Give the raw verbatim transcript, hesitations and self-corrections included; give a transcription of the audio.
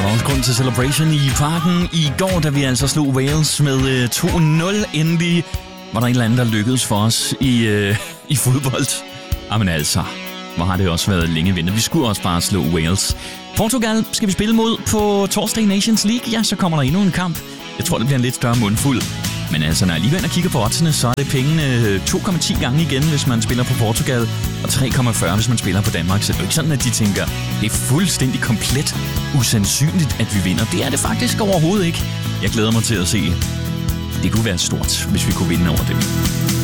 også grund til celebration i parken i går, da vi altså slog Wales med to nul. Endelig var der et eller andet, der lykkedes for os i, øh, i fodbold. Jamen altså, hvor har det også været længe ventet. Vi skulle også bare slå Wales. Portugal skal vi spille mod på torsdag i Nations League. Ja, så kommer der endnu en kamp. Jeg tror, det bliver en lidt større mundfuld. Men altså, når jeg lige og kigger på oddsene, så er det pengene to komma ti gange igen, hvis man spiller på Portugal, og tre komma fyrre, hvis man spiller på Danmark. Så det er jo ikke sådan, at de tænker, det er fuldstændig komplet usandsynligt, at vi vinder. Det er det faktisk overhovedet ikke. Jeg glæder mig til at se. Det kunne være stort, hvis vi kunne vinde over dem.